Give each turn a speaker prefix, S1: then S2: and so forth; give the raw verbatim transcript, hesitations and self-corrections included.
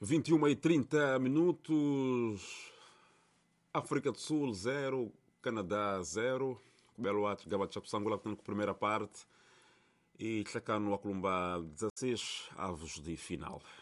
S1: vinte e uma e trinta minutos. África do Sul zero, Canadá zero. Belo ato, Gabat Chapsangula com a primeira parte. E Chacano Akulumba dezasseis avos de final.